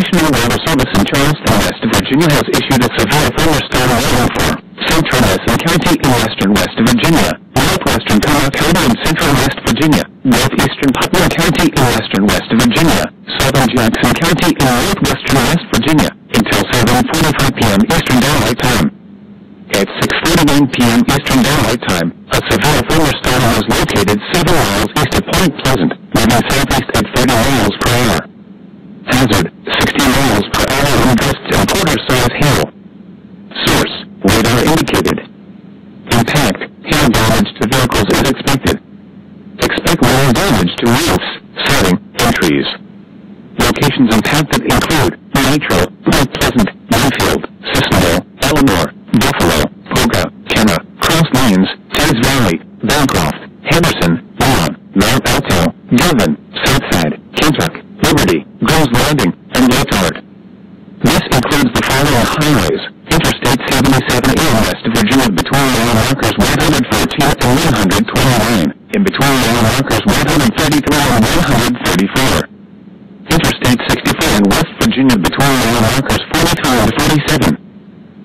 National Weather Service in Charleston, West Virginia has issued a severe thunderstorm warning for central Madison County in western West Virginia, northwestern Comal County in central West Virginia, northeastern Putnam County in western West Virginia, southern Jackson County in northwestern West Virginia, until 7:45 p.m. Eastern Daylight Time. At 6:49 p.m. Eastern Daylight Time, a severe thunderstorm was located 7 miles east of Point Pleasant, moving southeast at 30 miles per hour. Hazard, 60 miles per hour wind gusts and quarter-size hail. Source, radar indicated. Impact, hail damage to vehicles is expected. Expect more damage to roofs, siding, and trees. Locations impacted include Nitro, Point Pleasant, Mayfield, Cicero, Eleanor, Buffalo, Poga, Kenna, Cross Lanes, Teays Valley, Bancroft, Henderson, Vaughan, Mount Alto, Gilman, Southside, Kentuck, Liberty, Groves Landing, and Lotard. This includes the following highways: Interstate 77 in West Virginia between mile markers 114 and 129, in between mile markers 133 and 134. Interstate 64 in West Virginia between mile markers 43 and 47.